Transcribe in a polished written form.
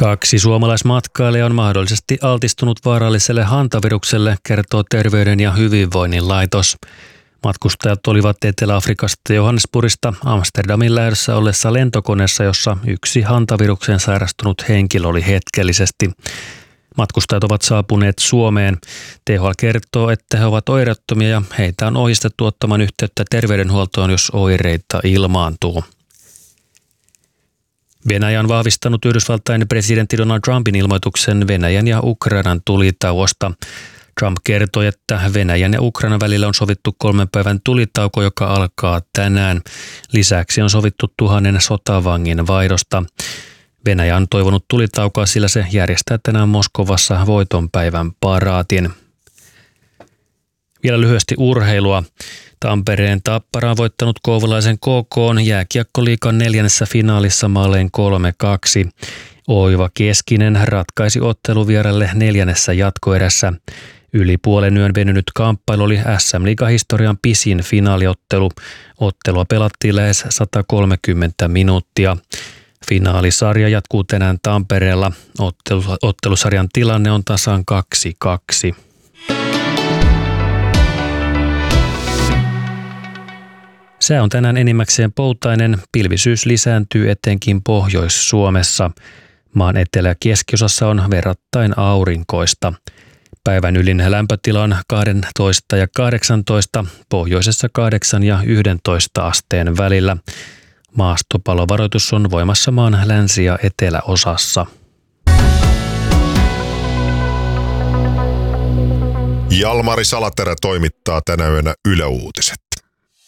2 suomalaismatkailijaa on mahdollisesti altistunut vaaralliselle hantavirukselle, kertoo Terveyden ja hyvinvoinnin laitos. Matkustajat olivat Etelä-Afrikasta Johannesburgista Amsterdamin lähdössä ollessa lentokoneessa, jossa yksi hantavirukseen sairastunut henkilö oli hetkellisesti. Matkustajat ovat saapuneet Suomeen. THL kertoo, että he ovat oireettomia ja heitä on ohjeistettu ottamaan yhteyttä terveydenhuoltoon, jos oireita ilmaantuu. Venäjä on vahvistanut Yhdysvaltain presidentti Donald Trumpin ilmoituksen Venäjän ja Ukrainan tulitauosta. Trump kertoi, että Venäjän ja Ukrainan välillä on sovittu 3 päivän tulitauko, joka alkaa tänään. Lisäksi on sovittu 1000 sotavangin vaihdosta. Venäjä on toivonut tulitaukoa, sillä se järjestää tänään Moskovassa voitonpäivän paraatin. Vielä lyhyesti urheilua. Tampereen Tappara on voittanut Kouvolalaisen KK:n jääkiekkoliigan 4. finaalissa maalein 3-2. Oiva Keskinen ratkaisi otteluvieralle 4. jatkoerässä. Yli puolen yön venynyt kamppailu oli SM-liigan historian pisin finaaliottelu. Ottelua pelattiin lähes 130 minuuttia. Finaalisarja jatkuu tänään Tampereella. Ottelusarjan tilanne on tasan 2-2. Sää on tänään enimmäkseen poutainen, pilvisyys lisääntyy etenkin Pohjois-Suomessa. Maan etelä- ja keskiosassa on verrattain aurinkoista. Päivän ylin lämpötila on 12 ja 18, pohjoisessa 8 ja 11 asteen välillä. Maastopalovaroitus on voimassa maan länsi- ja eteläosassa. Jalmari Salaterä toimittaa tänä yönä Yle Uutiset.